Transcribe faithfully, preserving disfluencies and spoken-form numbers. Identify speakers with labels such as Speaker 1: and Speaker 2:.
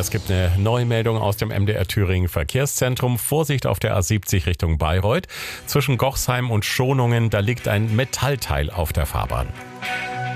Speaker 1: Es gibt eine Neumeldung aus dem M D R Thüringen Verkehrszentrum. Vorsicht auf der A siebzig Richtung Bayreuth. Zwischen Gochsheim und Schonungen, da liegt ein Metallteil auf der Fahrbahn.